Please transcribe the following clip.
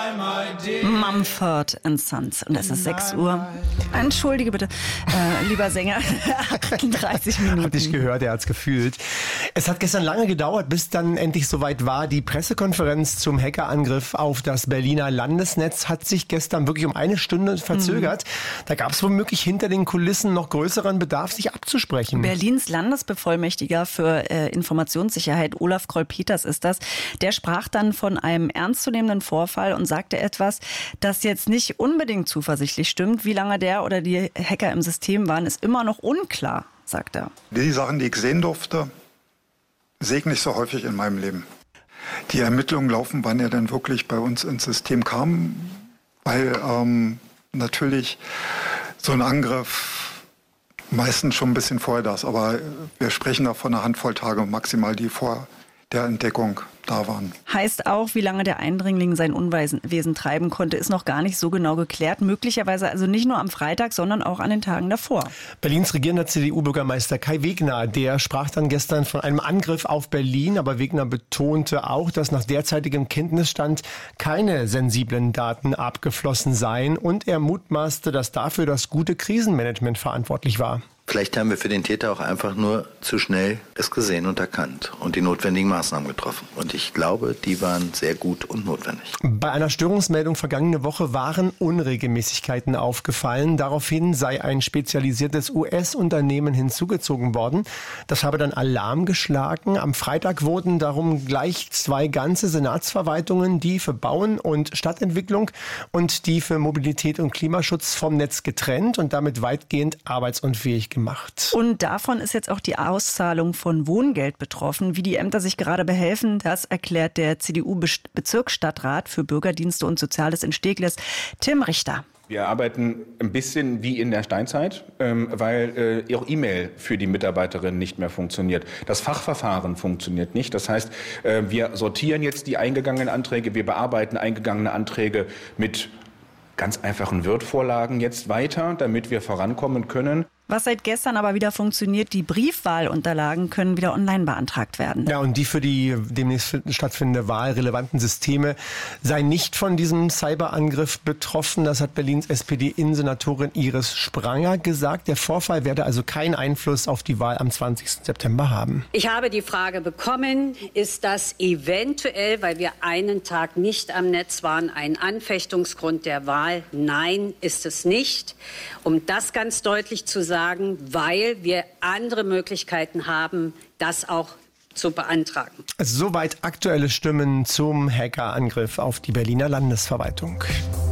Mumford & Sons. Und es ist 6 Uhr. Entschuldige bitte, lieber Sänger. 38 Minuten. Hat nicht gehört, er hat's gefühlt. Es hat gestern lange gedauert, bis dann endlich soweit war. Die Pressekonferenz zum Hackerangriff auf das Berliner Landesnetz hat sich gestern wirklich um 1 Stunde verzögert. Da gab es womöglich hinter den Kulissen noch größeren Bedarf, sich abzusprechen. Berlins Landesbevollmächtiger für Informationssicherheit, Olaf Kroll-Peters ist das, der sprach dann von einem ernstzunehmenden Vorfall und sagte etwas, das jetzt nicht unbedingt zuversichtlich stimmt. Wie lange der oder die Hacker im System waren, ist immer noch unklar, sagt er. Die Sachen, die ich sehen durfte, sehe ich nicht so häufig in meinem Leben. Die Ermittlungen laufen, wann er dann wirklich bei uns ins System kam, weil natürlich so ein Angriff meistens schon ein bisschen vorher da ist. Aber wir sprechen da von einer Handvoll Tage maximal, die vor der Entdeckung da waren. Heißt auch, wie lange der Eindringling sein Unwesen treiben konnte, ist noch gar nicht so genau geklärt. Möglicherweise also nicht nur am Freitag, sondern auch an den Tagen davor. Berlins regierender CDU-Bürgermeister Kai Wegner, der sprach dann gestern von einem Angriff auf Berlin. Aber Wegner betonte auch, dass nach derzeitigem Kenntnisstand keine sensiblen Daten abgeflossen seien. Und er mutmaßte, dass dafür das gute Krisenmanagement verantwortlich war. Vielleicht haben wir für den Täter auch einfach nur zu schnell es gesehen und erkannt und die notwendigen Maßnahmen getroffen. Und ich glaube, die waren sehr gut und notwendig. Bei einer Störungsmeldung vergangene Woche waren Unregelmäßigkeiten aufgefallen. Daraufhin sei ein spezialisiertes US-Unternehmen hinzugezogen worden. Das habe dann Alarm geschlagen. Am Freitag wurden darum gleich 2 ganze Senatsverwaltungen, die für Bauen und Stadtentwicklung und die für Mobilität und Klimaschutz vom Netz getrennt und damit weitgehend arbeitsunfähig gemacht. Und davon ist jetzt auch die Auszahlung von Wohngeld betroffen. Wie die Ämter sich gerade behelfen, das erklärt der CDU-Bezirksstadtrat für Bürgerdienste und Soziales in Steglitz, Tim Richter. Wir arbeiten ein bisschen wie in der Steinzeit, weil auch E-Mail für die Mitarbeiterinnen nicht mehr funktioniert. Das Fachverfahren funktioniert nicht. Das heißt, wir sortieren jetzt die eingegangenen Anträge, wir bearbeiten eingegangene Anträge mit ganz einfachen Word-Vorlagen jetzt weiter, damit wir vorankommen können. Was seit gestern aber wieder funktioniert, die Briefwahlunterlagen können wieder online beantragt werden. Ja, und die für die demnächst stattfindende Wahl relevanten Systeme seien nicht von diesem Cyberangriff betroffen. Das hat Berlins SPD-Innensenatorin Iris Spranger gesagt. Der Vorfall werde also keinen Einfluss auf die Wahl am 20. September haben. Ich habe die Frage bekommen, ist das eventuell, weil wir einen Tag nicht am Netz waren, ein Anfechtungsgrund der Wahl? Nein, ist es nicht. Um das ganz deutlich zu sagen, weil wir andere Möglichkeiten haben, das auch zu beantragen. Soweit aktuelle Stimmen zum Hackerangriff auf die Berliner Landesverwaltung.